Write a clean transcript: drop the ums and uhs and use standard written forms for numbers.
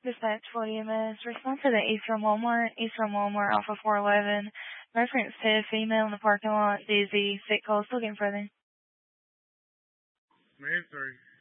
Dispatch for EMS. Respond to the Eastern Walmart Alpha 411. Reference to female in the parking lot, dizzy, sick calls, looking for them. Man 3.